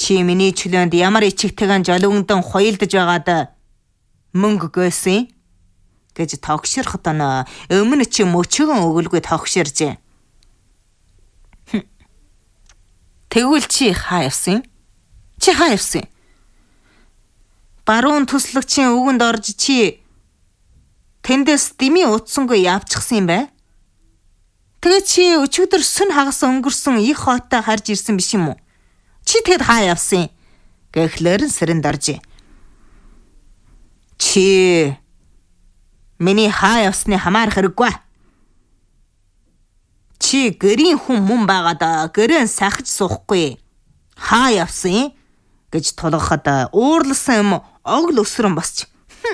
Чи миний чөлөөнд ямар ичигтэйгэн жоловондан хуйлдаж байгаад мөнгө өгөөсөн гэж тогширхот өмнө чи мөчгөн өгөлгүй тогширж. Тэгвэл чи хаа явсан? Чи хаа явсан? Баруун төсөлөгчийн үгэнд орж чи тэндээс дими утсангүй явчихсан юм бай. Тэгээ чи өчигдөр сүн хагас өнгөрсөн их хоттой харж ирсэн биш юм уу? Чи тэгэд хаа явсан? Гэхлээр сэрэнд орж. Чи миний хаа явсны хамаарах хэрэггүй. Чи гэрийн хүн мөн байгаад гэрэн сахиж суухгүй. Хаа явсан гэж тулгахад уурласан юм огл өсрөн босч.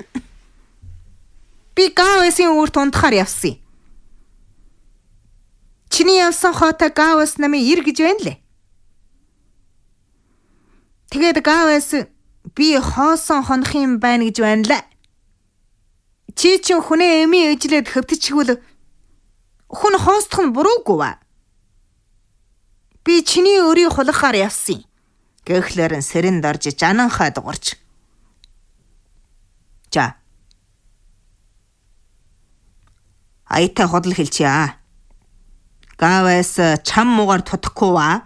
Би Гавэсийн үүрт унтахаар явсан. Чиний явсан хотоо Гавэс намын ир гэж байна лээ. Тэгээд Гавэс би хоосон хонох юм байна гэж байна лээ. Чи ч хүнээ эми ижлээд хөвтчихвэл хүн хоостох нь буруугүй ба. Би чиний өрийг хулахаар явсан. Гэхлээр сэрэнд орж жананхаа дуурч. За. Аятай худал хэлчихье. Гавэс чам муугаар тутахгүй ба.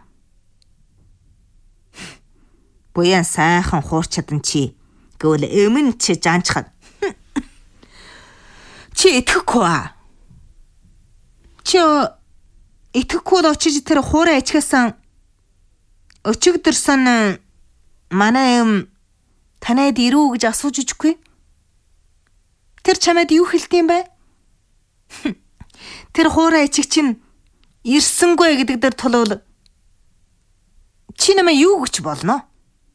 Буян сайхан хуурч чадан чи гэвэл эмэн чи жанчхад. Чи итгэхгүй ба. Чи итгэхгүй л очиж тэр хуурай ичгээсэн өчигдөрсөн манай юм танайд ирүү гэж асууж ижгүй. Тэр чамайд юу хэлдэм бэ? Тэр хуурай ичиг чинь ирсэнгүй гэдэг дээр тулвал чи намайг юу гэж болно?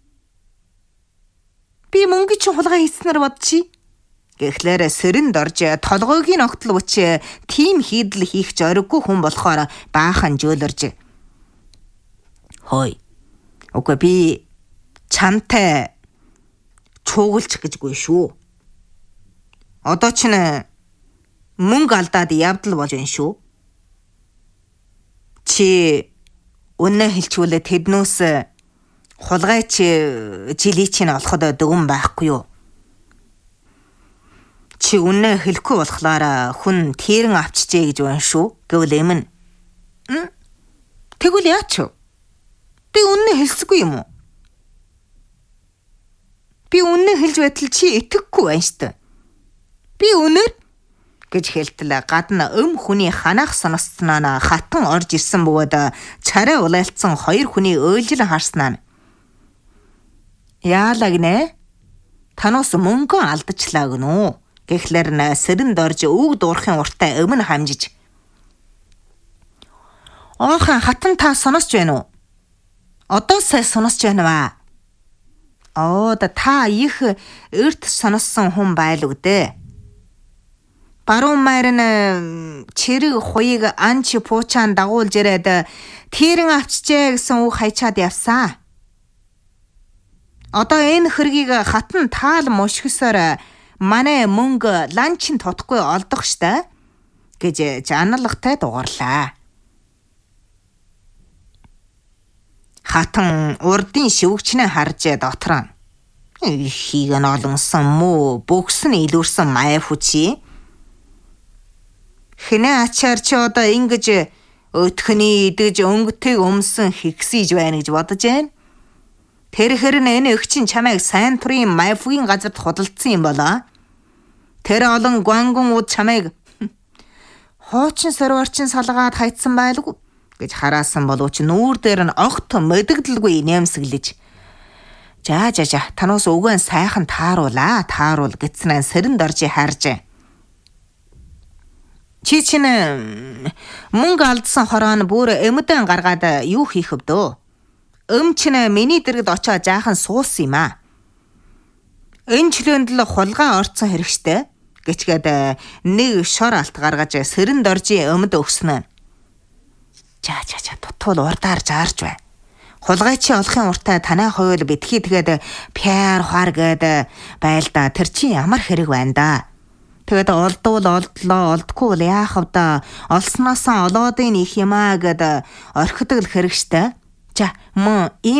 Би мөнгө чинь хулгай хийснээр бодчих. Гэхлээр сэрэнд орж толгойгийн огтл бүч тийм хийдэл хийх зориггүй хүн болохоор баахан жөөлөрж. Хой. Үгүй би чамтай чуугалч гэжгүй шүү. Одоо ч мөнгө алдаад явдал болж байна шүү. Чи үнэ хэлчихвэл тэднөөс хулгайч жилий чинь олоход дөгөн байхгүй юу? Чи үнэ хэлэхгүй болохоор хүн тэрэн авчижээ гэж байна шүү. Гэвэл эмэн. Тэгвэл яач вэ? Би үнэ хэлсгүй юм уу? Би үнэ хэлж байтал чи итгэхгүй байна шүү дээ. Би үнээр гэж хэлтэл гадна хүний ханах санаснаа хатан орж ирсэн бөгөөд царай улайлцсан хоёр хүний өөлжил харснаа. Яалаа гинэ? Танаас мөнгө алдчихлаа гэнэ. Гэхлээр сэрэнд орж үг дуурахын уртаа өмнө хамжиж. Оохан хатан та сонсч байна уу? Одоо сайн сонсч байна ба. Та их эрт сонссон хүн байлгүй дээ. Баруун майрын чирэг хуйг анч пуучаан дагуулж ирээд тэрэн авчижээ гэсэн үг хайчаад явсан. Одоо энэ хэргийг хатан таал мушгисоор манай мөнгө ланчин тутахгүй олдох штэ гэж жаналгатай дугаарлаа. Хатан урдын шивгчнээ харж дотроо. Хийг нь олонсон муу бөксөн илүүрсэн май хүчи. Хинэ ачаар чи одоо ингэж өтхний идэж өнгөтэйг өмсөн хигсийж байна гэж бодож байна. Тэр хэрн энэ өгчин чамайг сайн турын майфугийн газарт худалдсан юм болоо. Тэр олон гуангун чамайг хоочин сорварчин салгаад хайцсан байлгүй гэж хараасан боловч нүүр дээр нь огт мэдэгдэлгүй нэмсэглэж. За танаас өгөн сайхан тааруул гэцнэн сэрэнд орж харж. Чи чинь мөнгө алдсан хороо бүр эмдэн гаргаад юу хийх вдөө? Чинь миний дэргэд очоод жаахан суусан юм аа. Энэ чөлөөнд л хулгай орцсон хэрэгштэй гэчгээд нэг шор алт гаргаж сэрэнд оржи өмд өгснө. За тутвал урдаар жаарч бай. Хулгай чи олохын уртаа танай хойл битгий тэгээд пиар хаар гээд байлда тэр чи ямар хэрэг байна да. Тэгээд олдвол олдлоо олдгүй бол яах вэ да? Олсноосоо олоодын их юмаа гээд орхидог л хэрэгштэй. За мөн